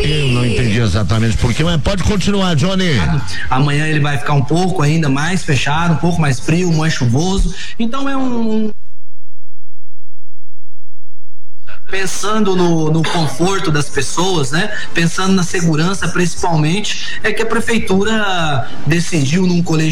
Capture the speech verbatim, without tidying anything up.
Eu não entendi exatamente por quê, mas pode continuar, Johnny. Amanhã ele vai ficar um pouco ainda mais fechado, um pouco mais frio, mais chuvoso. Então é um pensando no, no conforto das pessoas, né? Pensando na segurança principalmente, é que a prefeitura decidiu num colegiado